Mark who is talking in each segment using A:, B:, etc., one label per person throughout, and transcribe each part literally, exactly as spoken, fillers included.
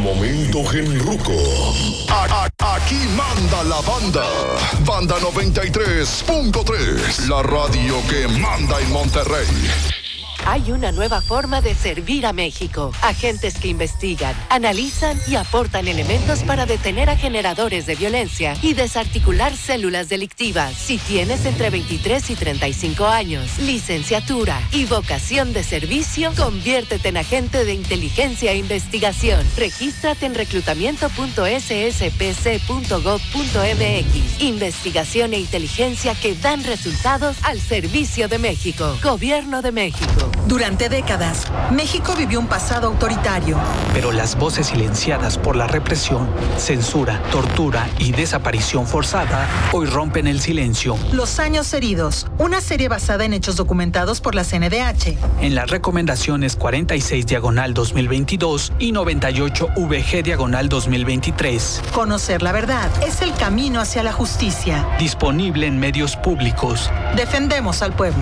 A: momento genruco. A- a- aquí manda la banda. Banda noventa y tres punto tres. La radio que manda en Monterrey.
B: Hay una nueva forma de servir a México. Agentes que investigan, analizan y aportan elementos para detener a generadores de violencia y desarticular células delictivas. Si tienes entre veintitrés y treinta y cinco años, licenciatura y vocación de servicio, conviértete en agente de inteligencia e investigación. Regístrate en reclutamiento punto ese ese pe ce punto gob punto eme equis. Investigación e inteligencia que dan resultados al servicio de México. Gobierno de México.
C: Durante décadas, México vivió un pasado autoritario.
D: Pero las voces silenciadas por la represión, censura, tortura y desaparición forzada hoy rompen el silencio.
C: Los años heridos, una serie basada en hechos documentados por la ce ene de hache.
D: En las recomendaciones cuarenta y seis diagonal dos mil veintidós y noventa y ocho ve ge diagonal dos mil veintitrés.
C: Conocer la verdad es el camino hacia la justicia.
D: Disponible en medios públicos.
C: Defendemos al pueblo.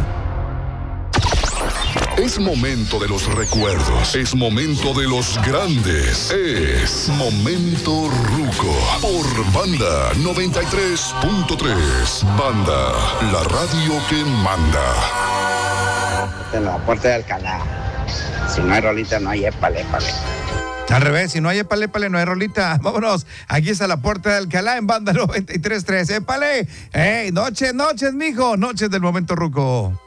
A: Es momento de los recuerdos. Es momento de los grandes. Es Momento Ruco. Por Banda noventa y tres punto tres. Banda, la radio que manda.
E: De la puerta de Alcalá. Si no hay rolita, no hay épale, épale.
F: Al revés, si no hay épale, épale, no hay rolita. Vámonos. Aquí está la puerta de Alcalá en Banda noventa y tres punto tres. ¡Épale! ¡Ey! Noches, noches, mijo. Noches del Momento Ruco.